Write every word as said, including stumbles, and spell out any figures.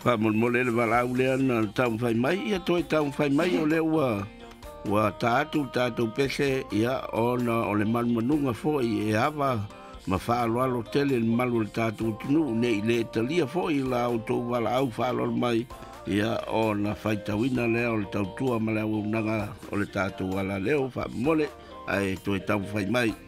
fa mo mo le wala ule na tau fai mai ia toi tau fai mai o le wa wa tatu tatu pese ia ona o le mal manunga fo i e ava ma fa lo alo tele malu tatu tunu ne le talia fo i la auto wala au fa lo mai ia ona fai tawina le o le tau tua ma le nanga o le tatu wala leo fa mole ai toi tau fai mai